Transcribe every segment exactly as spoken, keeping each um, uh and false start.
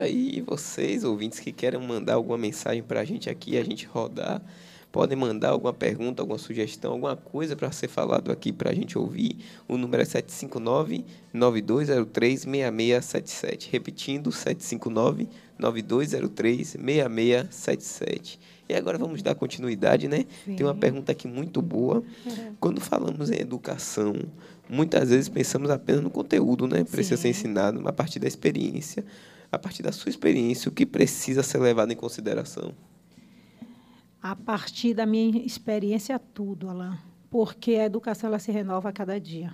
Aí vocês, ouvintes que querem mandar alguma mensagem para a gente aqui, a gente rodar, podem mandar alguma pergunta, alguma sugestão, alguma coisa para ser falado aqui para a gente ouvir. O número é sete cinco nove, nove dois zero três, seis seis sete sete. Repetindo, sete cinco nove, nove dois zero três, seis seis sete sete. E agora vamos dar continuidade, né? Tem uma Sim. pergunta aqui muito boa. Quando falamos em educação, muitas vezes pensamos apenas no conteúdo, né? Precisa ser Sim. ensinado a partir da experiência. A partir da sua experiência, o que precisa ser levado em consideração? A partir da minha experiência, tudo, Alain, porque a educação ela se renova a cada dia.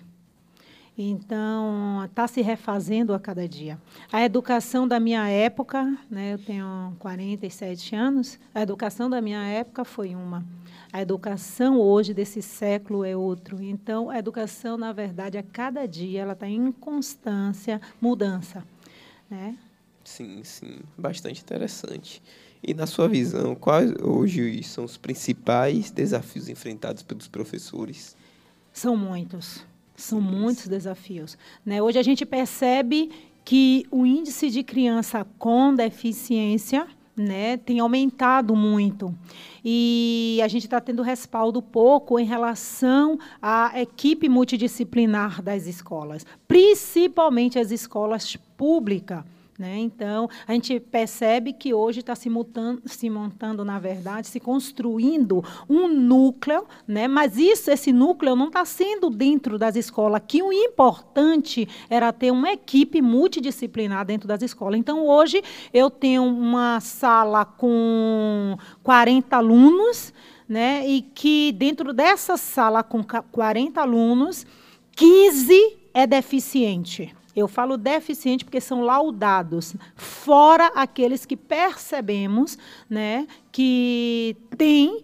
Então, está se refazendo a cada dia. A educação da minha época, né, eu tenho quarenta e sete anos, a educação da minha época foi uma. A educação hoje, desse século, é outro. Então, a educação, na verdade, a cada dia, ela está em constância, mudança, né? Sim, sim, bastante interessante. E, na sua visão, quais hoje são os principais desafios enfrentados pelos professores? São muitos, são Sim, muitos sim. desafios, né? Hoje a gente percebe que o índice de criança com deficiência, né, tem aumentado muito. E a gente está tendo respaldo pouco em relação à equipe multidisciplinar das escolas, principalmente as escolas públicas. Né? Então, a gente percebe que hoje está se, mutando, se montando, na verdade, se construindo um núcleo, né? Mas isso, esse núcleo não está sendo dentro das escolas, que o importante era ter uma equipe multidisciplinar dentro das escolas. Então, hoje, eu tenho uma sala com quarenta alunos, né? E que dentro dessa sala com quarenta alunos, quinze é deficiente. Eu falo deficiente porque são laudados, fora aqueles que percebemos, né, que têm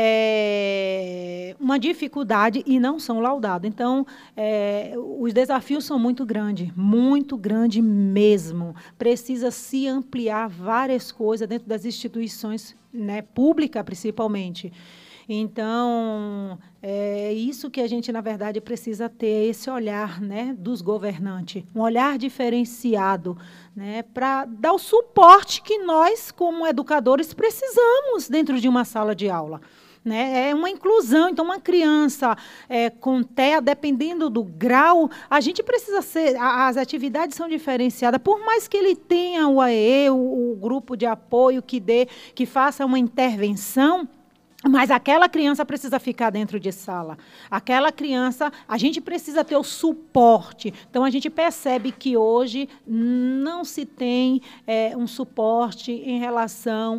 é, uma dificuldade e não são laudados. Então, é, os desafios são muito grandes, muito grande mesmo. Precisa se ampliar várias coisas dentro das instituições, né, públicas, principalmente. Então, é isso que a gente, na verdade, precisa ter, esse olhar, né, dos governantes, um olhar diferenciado, né, para dar o suporte que nós, como educadores, precisamos dentro de uma sala de aula. Né? É uma inclusão, então uma criança é, com T E A, dependendo do grau, a gente precisa ser, as atividades são diferenciadas, por mais que ele tenha o A E E, o, o grupo de apoio que dê, que faça uma intervenção, mas aquela criança precisa ficar dentro de sala. Aquela criança, a gente precisa ter o suporte. Então, a gente percebe que hoje não se tem é, um suporte em relação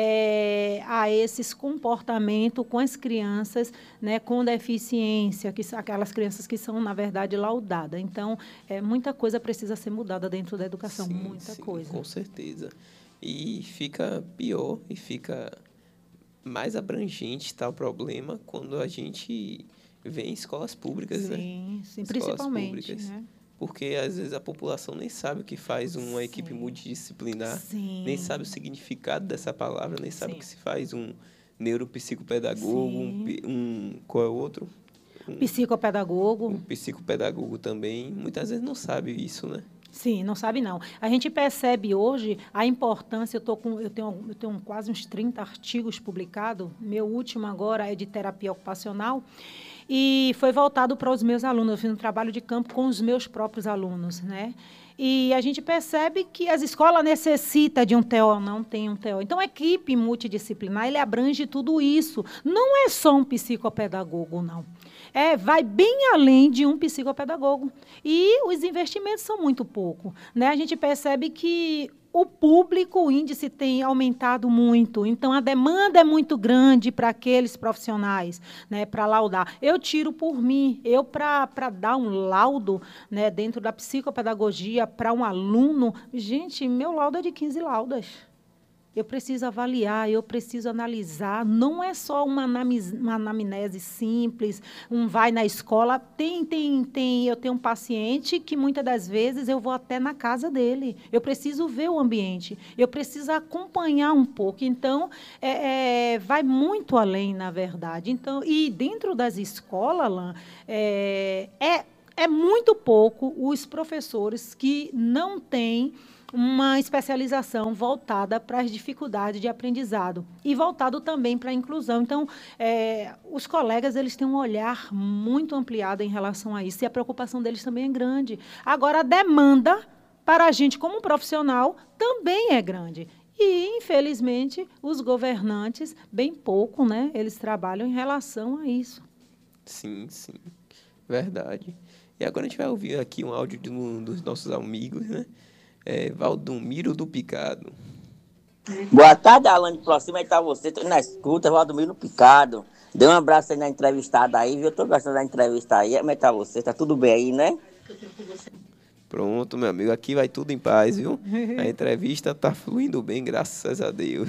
é, a esses comportamentos com as crianças, né, com deficiência, que são aquelas crianças que são, na verdade, laudadas. Então, é, muita coisa precisa ser mudada dentro da educação, Sim, muita sim, coisa. com certeza. E fica pior e fica mais abrangente está o problema quando a gente vê em escolas públicas, né? Sim, sim, Escolas principalmente, públicas. né? Porque, às vezes, a população nem sabe o que faz uma equipe Sim. multidisciplinar, Sim. nem sabe o significado dessa palavra, nem sabe Sim. o que se faz um neuropsicopedagogo, um, Sim. pi- um... Qual é o outro? Um, Psicopedagogo. um psicopedagogo também. Muitas vezes não sabe isso, né? Sim, não sabe não. A gente percebe hoje a importância, eu, tô com, eu, tenho, eu tenho quase uns trinta artigos publicados, meu último agora é de terapia ocupacional, e foi voltado para os meus alunos, eu fiz um trabalho de campo com os meus próprios alunos, né? E a gente percebe que as escolas necessitam de um T O, não tem um T O. Então, a equipe multidisciplinar, ele abrange tudo isso. Não é só um psicopedagogo, não. É, vai bem além de um psicopedagogo. E os investimentos são muito pouco, né? A gente percebe que o público, o índice tem aumentado muito, então a demanda é muito grande para aqueles profissionais, né, para laudar. Eu tiro por mim, eu para dar um laudo, né, dentro da psicopedagogia para um aluno, gente, meu laudo é de quinze laudas. Eu preciso avaliar, eu preciso analisar. Não é só uma, uma anamnese simples, um vai na escola. Tem, tem, tem. Eu tenho um paciente que muitas das vezes eu vou até na casa dele. Eu preciso ver o ambiente. Eu preciso acompanhar um pouco. Então, é, é, vai muito além, na verdade. Então, e dentro das escolas, Alain, é, é, é muito pouco os professores que não têm uma especialização voltada para as dificuldades de aprendizado e voltado também para a inclusão. Então, é, os colegas eles têm um olhar muito ampliado em relação a isso e a preocupação deles também é grande. Agora, a demanda para a gente como profissional também é grande. E, infelizmente, os governantes, bem pouco, né, eles trabalham em relação a isso. Sim, sim, verdade. E agora a gente vai ouvir aqui um áudio de um dos nossos amigos, né? É, Valdomiro do Picado. Boa tarde, Alane, próximo aí tá você, tô na escuta, Valdomiro Picado. Dê um abraço aí na entrevistada aí, viu? Eu tô gostando da entrevista aí, como é que tá você? Tá tudo bem aí, né? Pronto, meu amigo, aqui vai tudo em paz, viu? A entrevista tá fluindo bem, graças a Deus.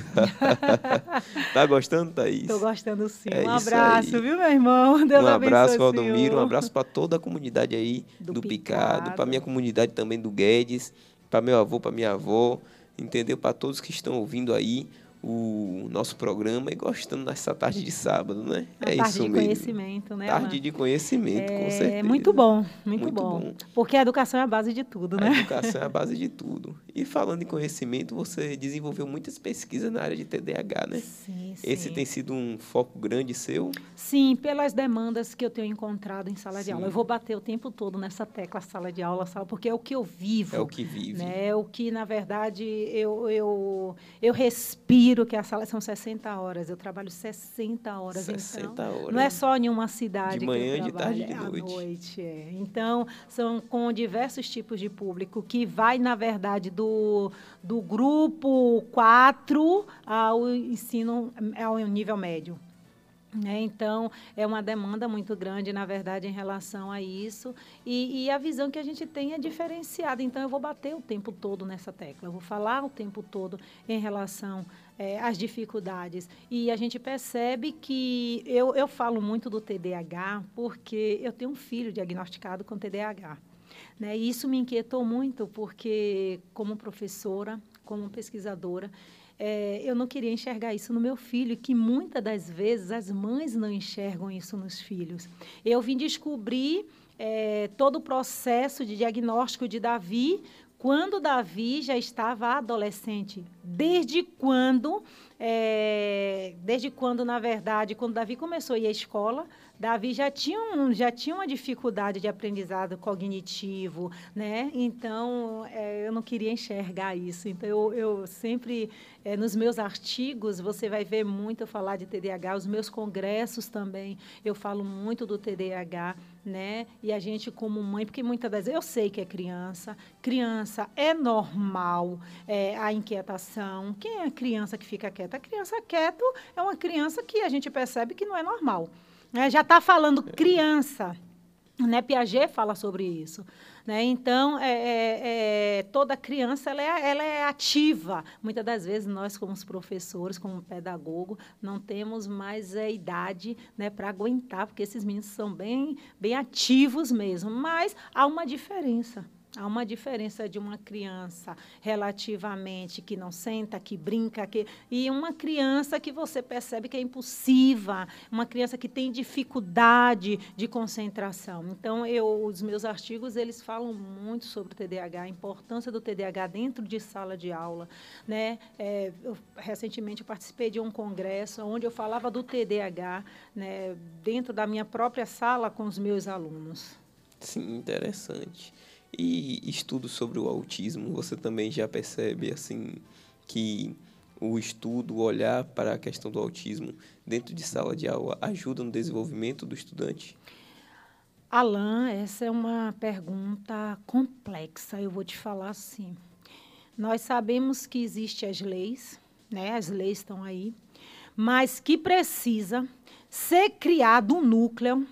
Tá gostando, Thaís? Tô gostando sim. É um abraço, aí. Viu, meu irmão? Deus um abraço, abençoe, Valdomiro, um senhor. abraço para toda a comunidade aí do, Do Picado, Picado. para minha comunidade também do Guedes, para meu avô, para minha avó, entendeu? Para todos que estão ouvindo aí o nosso programa e gostando dessa tarde de sábado, né? Uma é tarde isso de mesmo. conhecimento, né, Tarde Alan? de conhecimento, é, com certeza. É muito bom, muito, Muito bom. bom. Porque a educação é a base de tudo, né? A educação é a base de tudo. E falando em conhecimento, você desenvolveu muitas pesquisas na área de T D A H, né? Sim, sim. Esse tem sido um foco grande seu? Sim, pelas demandas que eu tenho encontrado em sala Sim. de aula. Eu vou bater o tempo todo nessa tecla sala de aula, sala, porque é o que eu vivo. É o que vive. Né? É o que, na verdade, eu, eu, eu respiro, que a sala são sessenta horas. Eu trabalho sessenta horas. sessenta então, horas. Não é só em uma cidade de manhã, que eu trabalho, de tarde, de à noite. noite é. Então, são com diversos tipos de público, que vai, na verdade, do, do grupo quatro ao ensino ao nível médio. É, então, é uma demanda muito grande, na verdade, em relação a isso. E, e a visão que a gente tem é diferenciada. Então, eu vou bater o tempo todo nessa tecla. Eu vou falar o tempo todo em relação é, às dificuldades. E a gente percebe que... Eu, eu falo muito do T D A H porque eu tenho um filho diagnosticado com T D A H. Né? E isso me inquietou muito porque, como professora, como pesquisadora, É, eu não queria enxergar isso no meu filho, que muitas das vezes as mães não enxergam isso nos filhos. Eu vim descobrir é, todo o processo de diagnóstico de Davi quando Davi já estava adolescente. Desde quando, é, desde quando, na verdade, quando Davi começou a ir à escola, Davi já tinha, um, já tinha uma dificuldade de aprendizado cognitivo, né? Então, é, eu não queria enxergar isso. Então, eu, eu sempre, é, nos meus artigos, você vai ver muito eu falar de T D A H, os meus congressos também, eu falo muito do T D A H, né? E a gente como mãe, porque muitas das vezes eu sei que é criança, criança é normal, é, a inquietação. Quem é a criança que fica quieta? A criança quieta é uma criança que a gente percebe que não é normal. Né? Já está falando criança, né? Piaget fala sobre isso. Né? Então, é, é, é, toda criança ela é, ela é ativa. Muitas das vezes, nós, como professores, como pedagogo, não temos mais a idade, né, para aguentar, porque esses meninos são bem, bem ativos mesmo. Mas há uma diferença. Há uma diferença de uma criança relativamente que não senta, que brinca, que, e uma criança que você percebe que é impulsiva, uma criança que tem dificuldade de concentração. Então, eu, os meus artigos eles falam muito sobre o T D A H, a importância do T D A H dentro de sala de aula. Né? É, eu, recentemente, eu participei de um congresso onde eu falava do T D A H, né, dentro da minha própria sala com os meus alunos. Sim, interessante. E estudo sobre o autismo, você também já percebe assim que o estudo, o olhar para a questão do autismo dentro de sala de aula ajuda no desenvolvimento do estudante? Alan, essa é uma pergunta complexa, eu vou te falar assim. Nós sabemos que existem as leis, né? As leis estão aí, mas que precisa ser criado um núcleo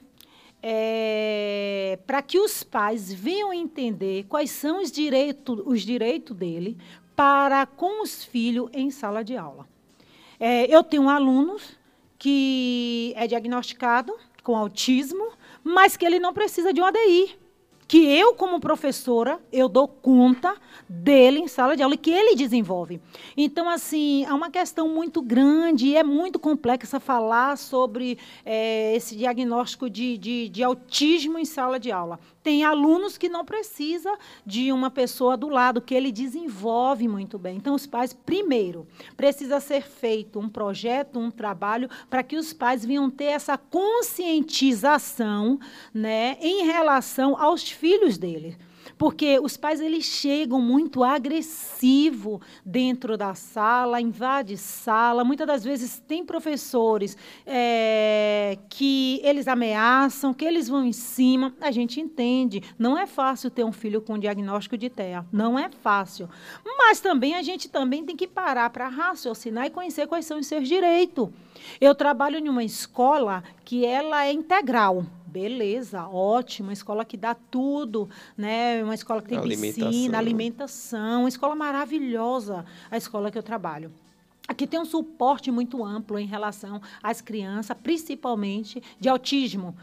É, para que os pais venham entender quais são os direitos, os direitos dele para com os filhos em sala de aula. É, eu tenho alunos que é diagnosticado com autismo, mas que ele não precisa de um A D I. que eu, como professora, eu dou conta dele em sala de aula e que ele desenvolve. Então, assim, é uma questão muito grande e é muito complexa falar sobre é, esse diagnóstico de, de, de autismo em sala de aula. Tem alunos que não precisam de uma pessoa do lado, que ele desenvolve muito bem. Então, os pais, primeiro, precisa ser feito um projeto, um trabalho, para que os pais venham ter essa conscientização, né, em relação aos filhos dele. Porque os pais, eles chegam muito agressivos dentro da sala, invade sala. Muitas das vezes tem professores é, que eles ameaçam, que eles vão em cima. A gente entende, não é fácil ter um filho com diagnóstico de T E A, não é fácil. Mas também a gente também tem que parar para raciocinar e conhecer quais são os seus direitos. Eu trabalho em uma escola que ela é integral. Beleza, ótimo, uma escola que dá tudo, né? Uma escola que tem Alimentação. piscina, alimentação, uma escola maravilhosa, a escola que eu trabalho. Aqui tem um suporte muito amplo em relação às crianças, principalmente de autismo.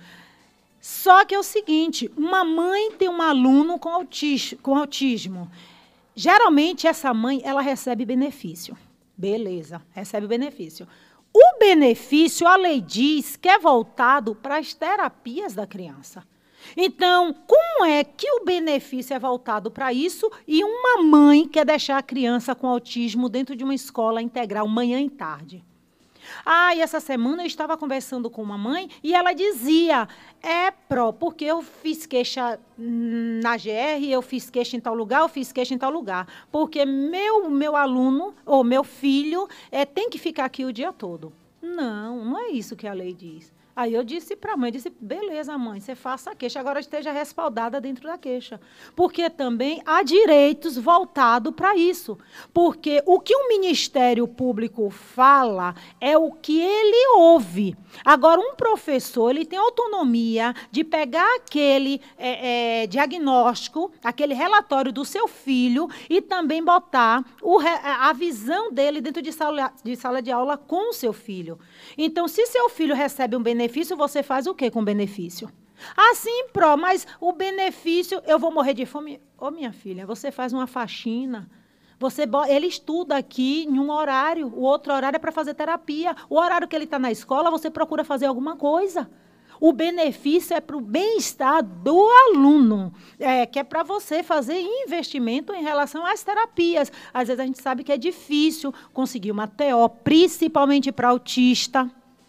Só que é o seguinte, uma mãe tem um aluno com autis- com autismo. Geralmente, essa mãe, ela recebe benefício. Beleza, recebe benefício. O benefício, a lei diz que é voltado para as terapias da criança. Então, como é que o benefício é voltado para isso e uma mãe quer deixar a criança com autismo dentro de uma escola integral, manhã e tarde? Ah, e essa semana eu estava conversando com uma mãe e ela dizia, é pró, porque eu fiz queixa na G R, eu fiz queixa em tal lugar, eu fiz queixa em tal lugar, porque meu, meu aluno, ou meu filho, é, tem que ficar aqui o dia todo. Não, não é isso que a lei diz. Aí eu disse para a mãe, disse, beleza, mãe, você faça a queixa, agora esteja respaldada dentro da queixa. Porque também há direitos voltados para isso. Porque o que o Ministério Público fala é o que ele ouve. Agora, um professor, ele tem autonomia de pegar aquele é, é, diagnóstico, aquele relatório do seu filho e também botar o, a visão dele dentro de sala, de sala de aula com o seu filho. Então, se seu filho recebe um benefício, benefício, você faz o quê com o benefício? Assim, pró, mas o benefício, eu vou morrer de fome. Ô, minha filha, você faz uma faxina, você, ele estuda aqui em um horário, o outro horário é para fazer terapia, o horário que ele está na escola, você procura fazer alguma coisa. O benefício é para o bem-estar do aluno, é, que é para você fazer investimento em relação às terapias. Às vezes a gente sabe que é difícil conseguir uma T O, principalmente para autista,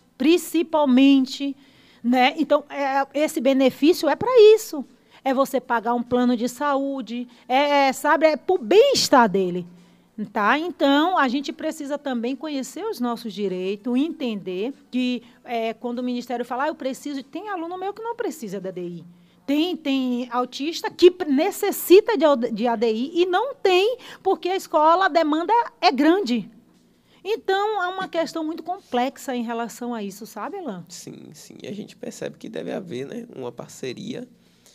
principalmente, né? Então, é, esse benefício é para isso. É você pagar um plano de saúde, é, é, sabe, é para o bem-estar dele. Tá? Então, a gente precisa também conhecer os nossos direitos, entender que é, quando o Ministério fala, ah, eu preciso, tem aluno meu que não precisa de A D I. Tem, tem autista que necessita de, de A D I e não tem, porque a escola, a demanda é grande. Então, há uma questão muito complexa em relação a isso, sabe, Elan? Sim, sim. A gente percebe que deve haver, né, uma parceria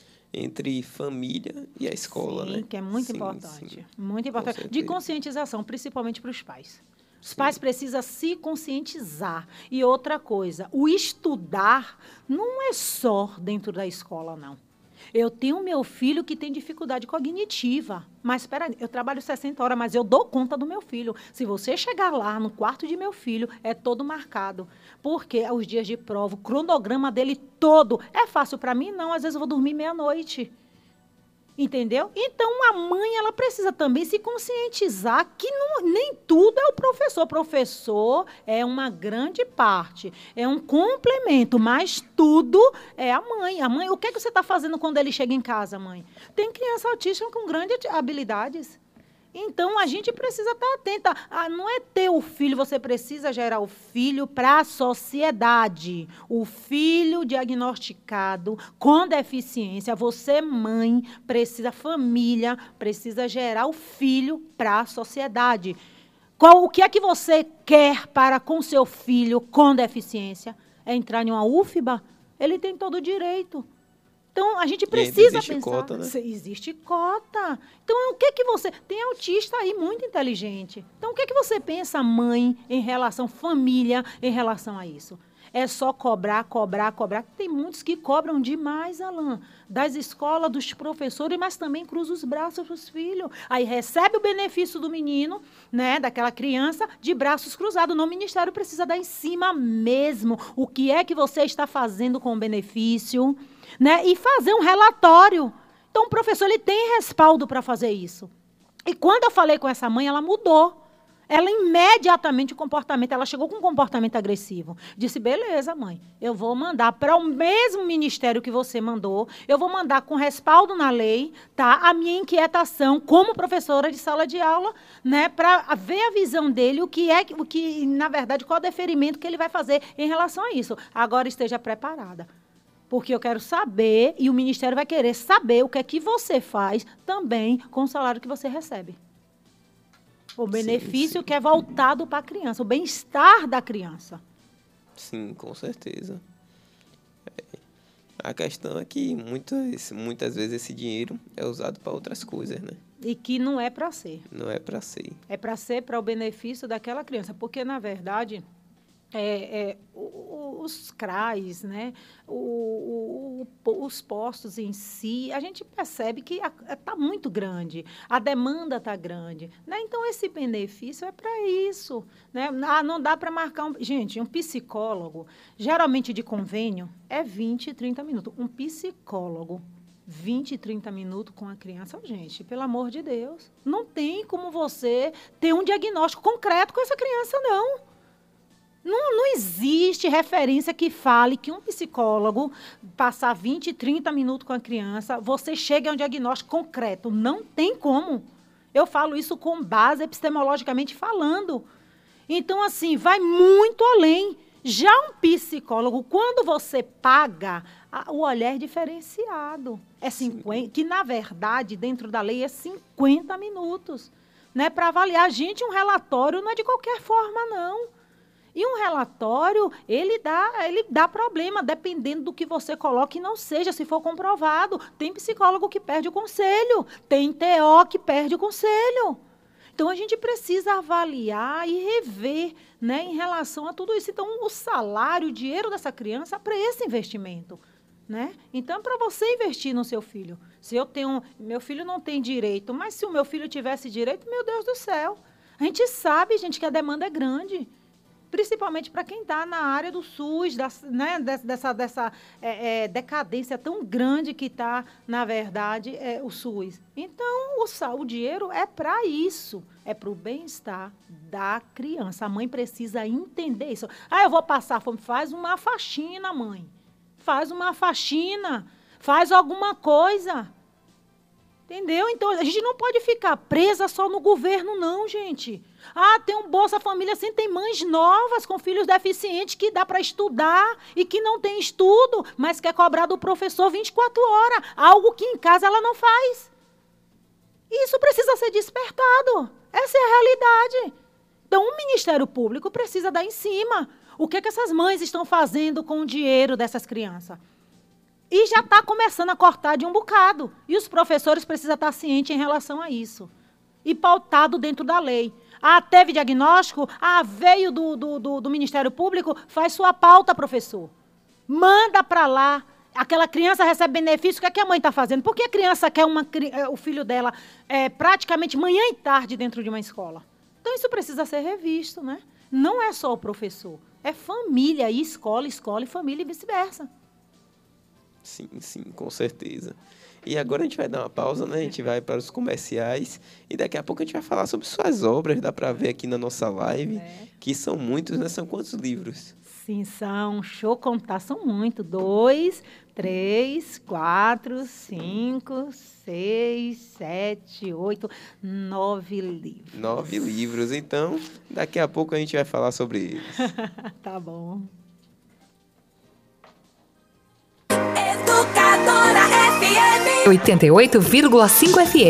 entre família e a escola, sim, né? Que é muito sim, importante. Sim. Muito importante. De conscientização, principalmente para os pais. Os sim. pais precisam se conscientizar. E outra coisa, o estudar não é só dentro da escola, não. Eu tenho meu filho que tem dificuldade cognitiva, mas espera aí, eu trabalho sessenta horas, mas eu dou conta do meu filho. Se você chegar lá no quarto de meu filho, é todo marcado. Porque os dias de prova, o cronograma dele todo, é fácil para mim? Não, às vezes eu vou dormir meia-noite. Entendeu? Então, a mãe, ela precisa também se conscientizar que não, nem tudo é o professor. O professor é uma grande parte, é um complemento, mas tudo é a mãe. A mãe, o que é que você está fazendo quando ele chega em casa, mãe? Tem criança autista com grandes habilidades. Então, a gente precisa estar atenta. Ah, não é ter o filho, você precisa gerar o filho para a sociedade. O filho diagnosticado com deficiência, você, mãe, precisa, família, precisa gerar o filho para a sociedade. Qual, o que é que você quer para com seu filho com deficiência? É entrar em uma U F B A? Ele tem todo o direito. Então, a gente precisa existe pensar. Cota, né? Existe cota. Então, o que que você... Tem autista aí muito inteligente. Então, o que que você pensa, mãe, em relação, família, em relação a isso? É só cobrar, cobrar, cobrar. Tem muitos que cobram demais, Alain, das escolas, dos professores, mas também cruza os braços para os filhos. Aí recebe o benefício do menino, né, daquela criança, de braços cruzados. No Ministério precisa dar em cima mesmo. O que é que você está fazendo com o benefício, né? E fazer um relatório. Então, o professor ele tem respaldo para fazer isso. E quando eu falei com essa mãe, ela mudou. Ela imediatamente o comportamento, ela chegou com um comportamento agressivo. Disse, beleza, mãe, eu vou mandar para o mesmo ministério que você mandou, eu vou mandar com respaldo na lei, tá, a minha inquietação como professora de sala de aula, né, para ver a visão dele, o que é, o que, na verdade, qual é o deferimento que ele vai fazer em relação a isso. Agora esteja preparada. Porque eu quero saber, e o ministério vai querer saber o que é que você faz também com o salário que você recebe. O benefício sim, sim. que é voltado para a criança, o bem-estar da criança. Sim, com certeza. É. A questão é que muitas, muitas vezes esse dinheiro é usado para outras coisas, né? E que não é para ser. Não é para ser. É para ser para o benefício daquela criança. Porque, na verdade, é, é, os C R A S, né? o, o, os postos em si, a gente percebe que está muito grande, a demanda está grande, né? Então, esse benefício é para isso, né? Ah, não dá para marcar... Um, gente, um psicólogo, geralmente de convênio, é vinte, trinta minutos. Um psicólogo, vinte, trinta minutos com a criança, gente, pelo amor de Deus, não tem como você ter um diagnóstico concreto com essa criança, não. Não, não existe referência que fale que um psicólogo passar vinte, trinta minutos com a criança, você chega a um diagnóstico concreto. Não tem como. Eu falo isso com base epistemologicamente falando. Então, assim, vai muito além. Já um psicólogo, quando você paga, a, o olhar é diferenciado. É cinquenta, que, na verdade, dentro da lei, é cinquenta minutos. Né, para avaliar. Gente, um relatório não é de qualquer forma, não. E um relatório, ele dá, ele dá problema, dependendo do que você coloque e não seja, se for comprovado. Tem psicólogo que perde o conselho, tem T O que perde o conselho. Então, a gente precisa avaliar e rever, né, em relação a tudo isso. Então, o salário, o dinheiro dessa criança é para esse investimento. Né? Então, para você investir no seu filho. Se eu tenho, meu filho não tem direito, mas se o meu filho tivesse direito, meu Deus do céu. A gente sabe, gente, que a demanda é grande. Principalmente para quem está na área do SUS, da, né, dessa, dessa é, é, decadência tão grande que está, na verdade, é, o SUS. Então, o, o dinheiro é para isso, é para o bem-estar da criança. A mãe precisa entender isso. Ah, eu vou passar fome. Faz uma faxina, mãe. Faz uma faxina. Faz alguma coisa. Entendeu? Então, a gente não pode ficar presa só no governo, não, gente. Ah, tem um Bolsa Família, assim, tem mães novas com filhos deficientes que dá para estudar e que não tem estudo, mas quer cobrar do professor vinte e quatro horas, algo que em casa ela não faz. Isso precisa ser despertado. Essa é a realidade. Então, o Ministério Público precisa dar em cima. O que, é que essas mães estão fazendo com o dinheiro dessas crianças? E já está começando a cortar de um bocado. E os professores precisam estar cientes em relação a isso. E pautado dentro da lei. Ah, teve diagnóstico? Ah, veio do, do, do, do Ministério Público? Faz sua pauta, professor. Manda para lá. Aquela criança recebe benefício. O que, é que a mãe está fazendo? Por que a criança quer uma, o filho dela é, praticamente manhã e tarde dentro de uma escola? Então, isso precisa ser revisto, né? Não é só o professor. É família e escola, escola e família e vice-versa. Sim, sim, com certeza. E agora a gente vai dar uma pausa, né? A gente vai para os comerciais e daqui a pouco a gente vai falar sobre suas obras. Dá para ver aqui na nossa live, é. que são muitos, né? São quantos livros? Sim, são. Show contar, são muitos. Dois, três, quatro, cinco, seis, sete, oito, nove livros. Nove livros. Então, daqui a pouco a gente vai falar sobre eles. Tá bom. Educadora F M oitenta e oito vírgula cinco F M